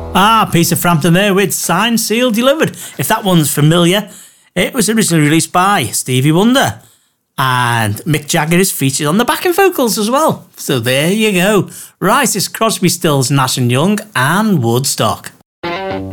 Peter Frampton there with Signed, Sealed, Delivered. If that one's familiar, it was originally released by Stevie Wonder. And Mick Jagger is featured on the backing vocals as well. So there you go. Right, it's Crosby, Stills, Nash & Young and Woodstock.